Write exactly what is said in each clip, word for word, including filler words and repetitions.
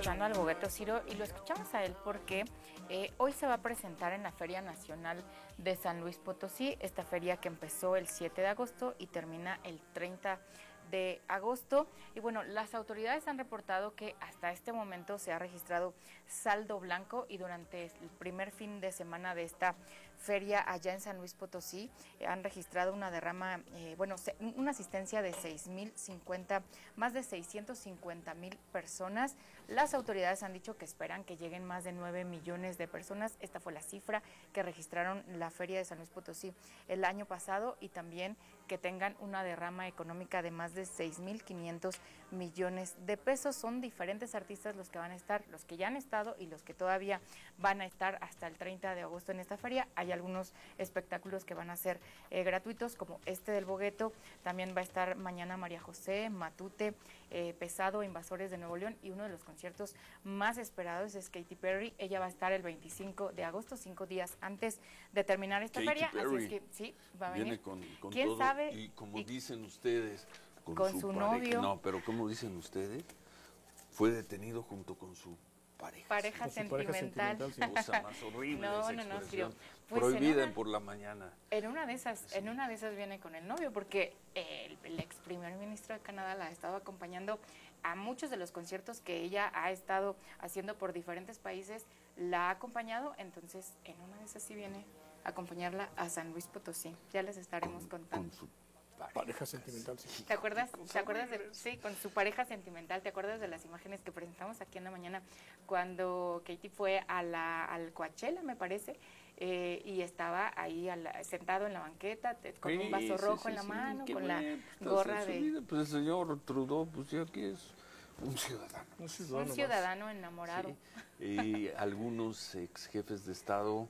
escuchando al Bogueto Ciro y lo escuchamos a él porque eh, hoy se va a presentar en la Feria Nacional de San Luis Potosí, esta feria que empezó el siete de agosto y termina el treinta de agosto. Y bueno, las autoridades han reportado que hasta este momento se ha registrado saldo blanco y durante el primer fin de semana de esta feria allá en San Luis Potosí eh, han registrado una derrama, eh, bueno, se, una asistencia de seis mil cincuenta, más de seiscientos cincuenta mil personas. Las autoridades han dicho que esperan que lleguen más de nueve millones de personas. Esta fue la cifra que registraron la feria de San Luis Potosí el año pasado, y también que tengan una derrama económica de más de seis mil quinientos millones de pesos. Son diferentes artistas los que van a estar, los que ya han estado y los que todavía van a estar hasta el treinta de agosto en esta feria. Hay algunos espectáculos que van a ser eh, gratuitos, como este del Bogueto. También va a estar mañana María José, Matute, eh, Pesado, Invasores de Nuevo León, y uno de los conciertos más esperados es Katy Perry. Ella va a estar el veinticinco de agosto, cinco días antes de terminar esta Katy feria. Perry Así es que sí, va a venir. Viene con, con ¿Quién todo, sabe? Y como y, dicen ustedes, con, con su, su pareja. novio. No, pero como dicen ustedes, fue detenido junto con su pareja. Pareja sentimental. Pareja sentimental, cosa más horrible. No, esa no, no, expresión. Ciro. Pues Prohibida en una, por la mañana. En una de esas, Sí. en una de esas viene con el novio, porque el, el ex primer ministro de Canadá la ha estado acompañando a muchos de los conciertos que ella ha estado haciendo por diferentes países, la ha acompañado, entonces en una de esas sí viene a acompañarla a San Luis Potosí. Ya les estaremos Con, contando. con su pareja, pareja sentimental, sí. ¿Te acuerdas? ¿Te acuerdas de, sí, con su pareja sentimental? ¿Te acuerdas de las imágenes que presentamos aquí en la mañana cuando Katy fue a la, al Coachella, me parece, eh, y estaba ahí a la, sentado en la banqueta te, con sí, un vaso sí, rojo sí, en la sí, mano, qué con bueno, la pues, gorra de... Vida. Pues el señor Trudeau, pues ya que es un ciudadano. Un ciudadano, un ciudadano enamorado. Sí. Y algunos ex jefes de Estado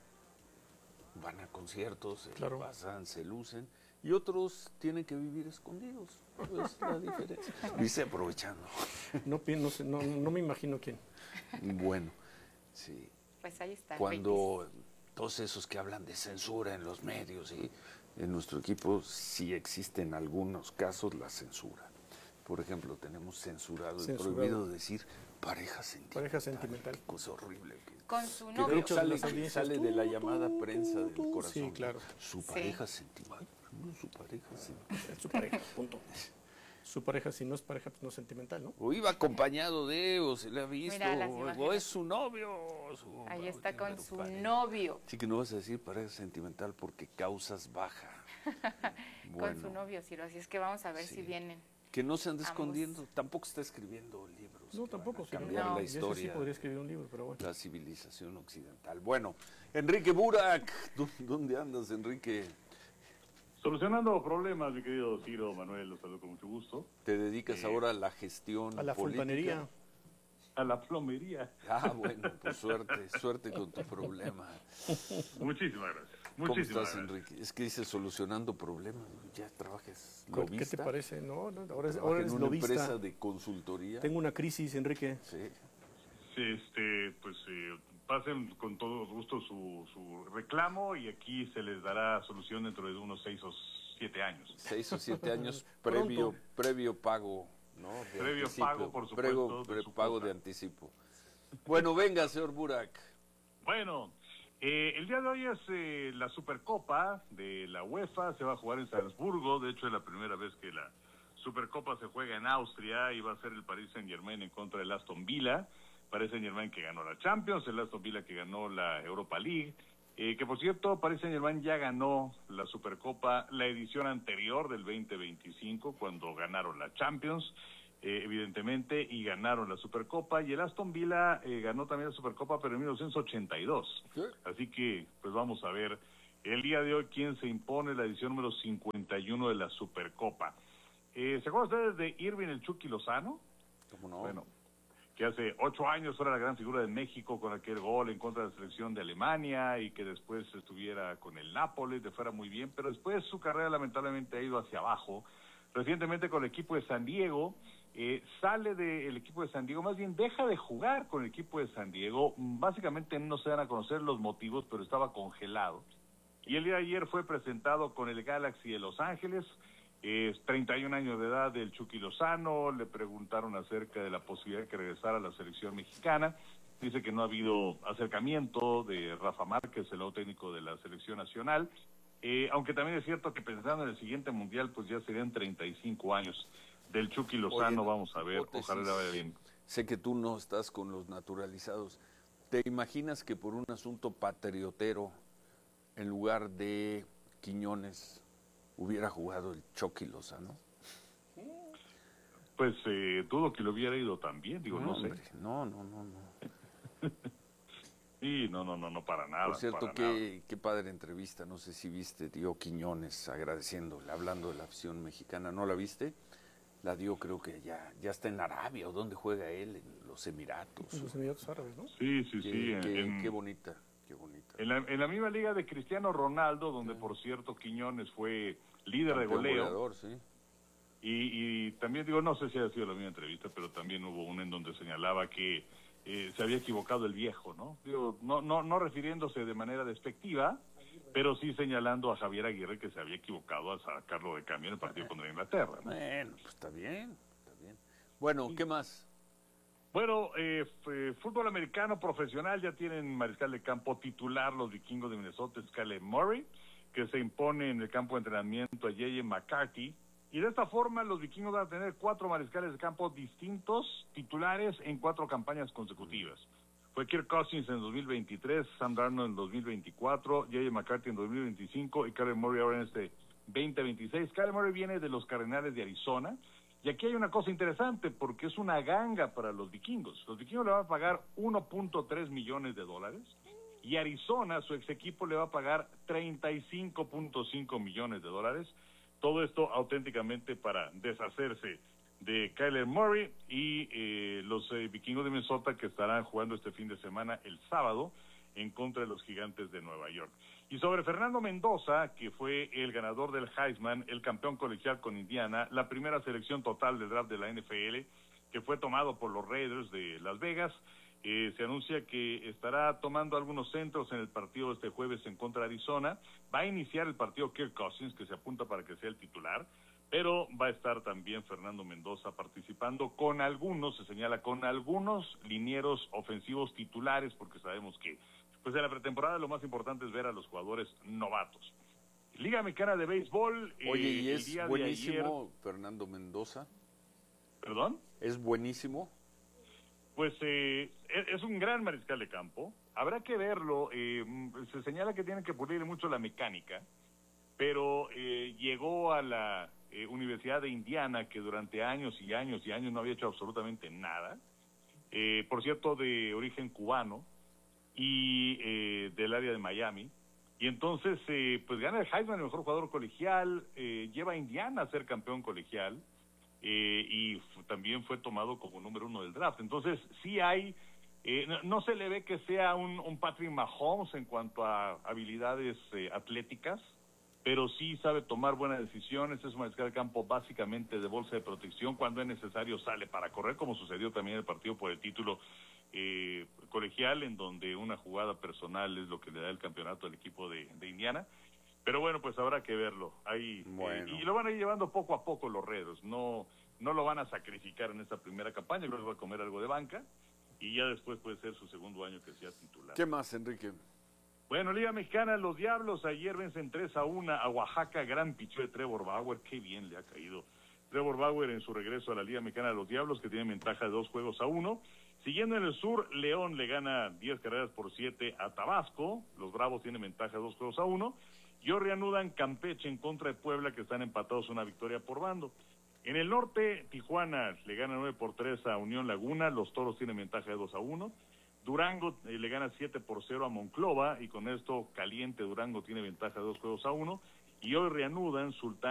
van a conciertos, se claro. pasan, se lucen, y otros tienen que vivir escondidos. Es la diferencia. Dice aprovechando. No, no, sé, no, no me imagino quién. Bueno, sí. Pues ahí está. Cuando todos esos que hablan de censura en los medios, y en nuestro equipo sí existe en algunos casos la censura. Por ejemplo, tenemos censurado, censurado. y prohibido decir pareja sentimental. Pareja sentimental. Qué cosa horrible. Que, con su que novio. que sale, que sale de la llamada prensa del corazón. Sí, claro. Su pareja sí. sentimental. No, su pareja sentimental. Su pareja, punto. Su pareja, si no es pareja, pues no es sentimental, ¿no? O iba acompañado de, o se le ha visto, Mira, o es su novio. Su, ahí está con su pareja. novio. Sí, que no vas a decir pareja sentimental porque causas baja. Bueno, con su novio, Ciro, así es que vamos a ver sí. si vienen. Que no se ande escondiendo, tampoco está escribiendo libros. No, tampoco. Cambiar no. la historia. Sí podría escribir un libro, pero bueno. La civilización occidental. Bueno, Enrique Burak, ¿dónde andas, Enrique? Solucionando problemas, mi querido Ciro, Manuel, los saludo con mucho gusto. ¿Te dedicas eh, ahora a la gestión a la política? fontanería? A la plomería. Ah, bueno, pues suerte, suerte con tu problema. Muchísimas gracias. ¿Cómo Muchísimas estás, gracias. Enrique? Es que dices solucionando problemas, ya trabajas lobista. ¿Qué te parece? No, no ahora, es, ahora ahora en es una lobista. empresa de consultoría. Tengo una crisis, Enrique. Sí. Sí, este, pues eh, pasen con todo gusto su, su reclamo y aquí se les dará solución dentro de unos seis o siete años. Seis o siete años previo, previo pago, ¿no? De previo anticipo, pago, por supuesto. Previo, pre, de pago de anticipo. Bueno, venga, señor Burak. Bueno, eh, el día de hoy es eh, la Supercopa de la UEFA, se va a jugar en Salzburgo, de hecho es la primera vez que la Supercopa se juega en Austria, y va a ser el Paris Saint-Germain en contra del Aston Villa. Paris Saint-Germain que ganó la Champions, el Aston Villa que ganó la Europa League, eh, que por cierto, Paris Saint-Germain ya ganó la Supercopa la edición anterior del veinte veinticinco, cuando ganaron la Champions, eh, evidentemente, y ganaron la Supercopa, y el Aston Villa eh, ganó también la Supercopa, pero en mil novecientos ochenta y dos. ¿Sí? Así que, pues vamos a ver el día de hoy quién se impone la edición número cincuenta y uno de la Supercopa. Eh, ¿Se acuerdan ustedes de Irving el Chucky Lozano? ¿Cómo no? Bueno, que hace ocho años era la gran figura de México con aquel gol en contra de la selección de Alemania, y que después estuviera con el Nápoles, le fuera muy bien, pero después su carrera lamentablemente ha ido hacia abajo. Recientemente con el equipo de San Diego, eh, sale del equipo de San Diego, más bien deja de jugar con el equipo de San Diego, básicamente no se dan a conocer los motivos, pero estaba congelado. Y el día de ayer fue presentado con el Galaxy de Los Ángeles. Es treinta y un años de edad del Chucky Lozano. Le preguntaron acerca de la posibilidad de que regresara a la selección mexicana. Dice que no ha habido acercamiento de Rafa Márquez, el nuevo técnico de la selección nacional. Eh, aunque también es cierto que pensando en el siguiente mundial, pues ya serían treinta y cinco años del Chucky Lozano. Oye, vamos a ver, hipótesis. ojalá le vaya bien. Sé que tú no estás con los naturalizados. ¿Te imaginas que por un asunto patriotero, en lugar de Quiñones, hubiera jugado el Chucky Lozano? Pues eh, dudo que lo hubiera ido también, digo, no, no, sé. hombre, no, no, no, no. Sí, no, no, no, no, para nada. Por cierto, para qué, nada. qué padre entrevista, no sé si viste, dio Quiñones agradeciéndole, hablando de la afición mexicana, ¿no la viste? La dio, creo que ya ya está en Arabia, o ¿dónde juega él? En los Emiratos. En los Emiratos Árabes, ¿no? Sí, sí, Qué, sí. En, qué, en- qué bonita, qué bonita. en la, en la misma liga de Cristiano Ronaldo, donde por cierto Quiñones fue líder de Campeón goleo. goleador, sí. Y, y también digo, no sé si ha sido la misma entrevista, pero también hubo una en donde señalaba que eh, se había equivocado el viejo, ¿no? Digo, no, no, no refiriéndose de manera despectiva, pero sí señalando a Javier Aguirre que se había equivocado al sacarlo de cambio en el partido contra Inglaterra, ¿no? Bueno, pues está bien, está bien. Bueno, ¿qué más? Bueno, eh, f- fútbol americano profesional, ya tienen mariscal de campo titular los vikingos de Minnesota, Skyler Murray, que se impone en el campo de entrenamiento a J J McCarthy. Y de esta forma los vikingos van a tener cuatro mariscales de campo distintos, titulares, en cuatro campañas consecutivas. Fue Kirk Cousins en dos mil veintitrés, Sam Darnold en dos mil veinticuatro, J J McCarthy en dos mil veinticinco y Kyler Murray ahora en este veinte veintiséis. Kyler Murray viene de los Cardenales de Arizona. Y aquí hay una cosa interesante, porque es una ganga para los vikingos. Los vikingos le van a pagar uno punto tres millones de dólares y Arizona, su ex equipo, le va a pagar treinta y cinco punto cinco millones de dólares. Todo esto auténticamente para deshacerse de Kyler Murray y eh, los eh, vikingos de Minnesota, que estarán jugando este fin de semana el sábado en contra de los Gigantes de Nueva York. Y sobre Fernando Mendoza, que fue el ganador del Heisman, el campeón colegial con Indiana, la primera selección total del draft de la N F L, que fue tomado por los Raiders de Las Vegas. Eh, se anuncia que estará tomando algunos centros en el partido este jueves en contra de Arizona. Va a iniciar el partido Kirk Cousins, que se apunta para que sea el titular, pero va a estar también Fernando Mendoza participando con algunos, se señala, con algunos linieros ofensivos titulares, porque sabemos que pues en la pretemporada lo más importante es ver a los jugadores novatos. Liga Mexicana de Béisbol. Oye, eh, y el es día de buenísimo ayer- Fernando Mendoza, ¿Perdón? es buenísimo. Pues eh, es, es un gran mariscal de campo. Habrá que verlo. eh, se señala que tienen que pulir mucho la mecánica, pero eh, llegó a la eh, Universidad de Indiana, que durante años y años y años no había hecho absolutamente nada. Eh, por cierto, de origen cubano y eh, del área de Miami. Y entonces, eh, pues gana el Heisman, el mejor jugador colegial, eh, lleva a Indiana a ser campeón colegial. Eh, y f- también fue tomado como número uno del draft. Entonces, sí hay, eh, no, no se le ve que sea un, un Patrick Mahomes en cuanto a habilidades eh, atléticas, pero sí sabe tomar buenas decisiones. Es un mariscal de campo básicamente de bolsa de protección. Cuando es necesario sale para correr, como sucedió también en el partido por el título eh, colegial, en donde una jugada personal es lo que le da el campeonato al equipo de, de Indiana. Pero bueno, pues habrá que verlo. Ahí, Bueno. eh, y lo van a ir llevando poco a poco los Raiders. No, no lo van a sacrificar en esta primera campaña. Creo que va a comer algo de banca. Y ya después puede ser su segundo año que sea titular. ¿Qué más, Enrique? Bueno, Liga Mexicana, los Diablos ayer vencen tres a uno a Oaxaca. Gran pichó de Trevor Bauer. Qué bien le ha caído Trevor Bauer en su regreso a la Liga Mexicana de los Diablos, que tiene ventaja de dos juegos a uno. Siguiendo en el sur, León le gana diez carreras por siete a Tabasco. Los Bravos tienen ventaja de dos juegos a uno. Y hoy reanudan Campeche en contra de Puebla, que están empatados una victoria por bando. En el norte, Tijuana le gana nueve por tres a Unión Laguna. Los Toros tienen ventaja de dos a uno. Durango eh, le gana siete por cero a Monclova, y con esto caliente Durango tiene ventaja de dos juegos a uno. Y hoy reanudan Sultán